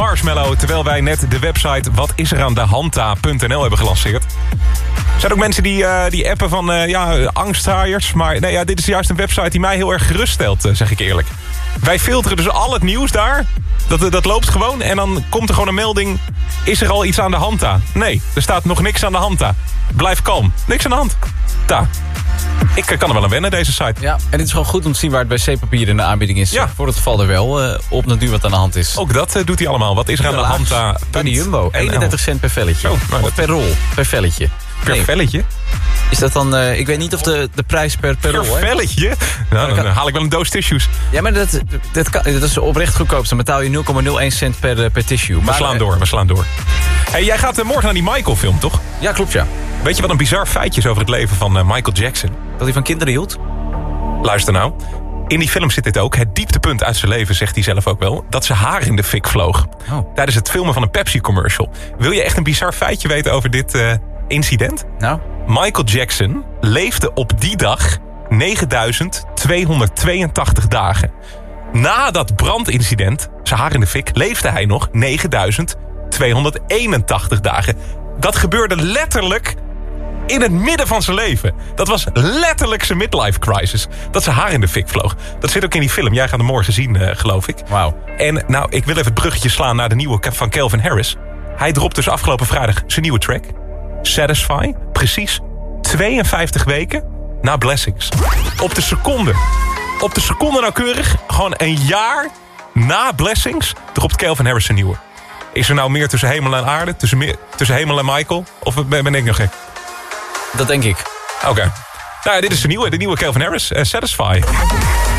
Marshmallow... terwijl wij net de website watiserandehanda.nl hebben gelanceerd. Er zijn ook mensen die appen van angsthaaiers. Maar nee, ja, dit is juist een website die mij heel erg geruststelt, zeg ik eerlijk. Wij filteren dus al het nieuws daar. Dat loopt gewoon en dan komt er gewoon een melding... Is er al iets aan de hand aan? Nee, er staat nog niks aan de hand aan. Blijf kalm. Niks aan de hand. Ik kan er wel aan wennen, deze site. Ja, en het is gewoon goed om te zien waar het wc-papier in de aanbieding is. Ja. Voor het geval er wel op dat nu wat aan de hand is. Ook dat doet hij allemaal. Wat is er aan de hand aan? Bij de Jumbo. 31 cent per velletje. Oh, nou, of per rol. Per velletje. Per velletje? Is dat dan... ik weet niet of de prijs per rol... Per velletje? Nou, dan haal ik wel een doos tissues. Ja, maar dat is oprecht goedkoop. Dan betaal je 0,01 cent per tissue. We slaan door. Hey, jij gaat morgen naar die Michael-film, toch? Ja, klopt, ja. Weet je wat een bizar feitje is over het leven van Michael Jackson? Dat hij van kinderen hield? Luister nou. In die film zit dit ook. Het dieptepunt uit zijn leven, zegt hij zelf ook wel... dat zijn haar in de fik vloog. Oh. Tijdens het filmen van een Pepsi-commercial. Wil je echt een bizar feitje weten over dit incident? Nou? Michael Jackson leefde op die dag 9282 dagen. Na dat brandincident, zijn haar in de fik... leefde hij nog 9281 dagen. Dat gebeurde letterlijk in het midden van zijn leven. Dat was letterlijk zijn midlife crisis. Dat zijn haar in de fik vloog. Dat zit ook in die film. Jij gaat hem morgen zien, geloof ik. Wauw. En nou, ik wil even het bruggetje slaan naar de nieuwe van Calvin Harris. Hij dropt dus afgelopen vrijdag zijn nieuwe track. Satisfy. Precies 52 weken na Blessings. Op de seconde nauwkeurig. Gewoon een jaar na Blessings dropt Calvin Harris zijn nieuwe. Is er nou meer tussen hemel en aarde? Tussen hemel en Michael? Of ben ik nog gek? Dat denk ik. Oké. Nou ja, dit is de nieuwe Calvin Harris. Satisfy.